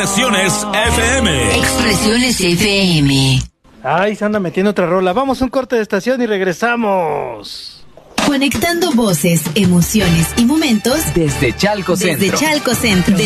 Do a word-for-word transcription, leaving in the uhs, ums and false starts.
Expresiones F M. Expresiones F M. Ay, se anda metiendo otra rola. Vamos a un corte de estación y regresamos. Conectando voces, emociones y momentos desde Chalco Centro. Desde Chalco Centro.